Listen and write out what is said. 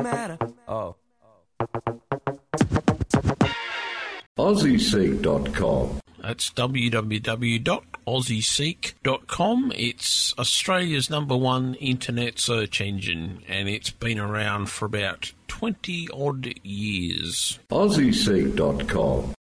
matter. Oh. AussieSeek.com. That's www.aussieseek.com. It's Australia's #1 internet search engine, and it's been around for about 20-odd years. AussieSeek.com.